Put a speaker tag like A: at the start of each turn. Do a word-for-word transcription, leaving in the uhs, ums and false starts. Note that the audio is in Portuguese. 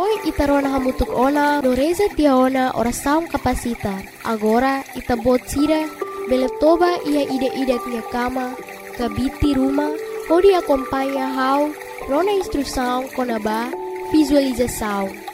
A: Noi itarona hamutuk ona no reza tiaona ora saung kapasita. Agora itabot sira beletoba ia ide-ide minha cama, kabiti rumah, pode acompanhar how rona instrução conaba visualização.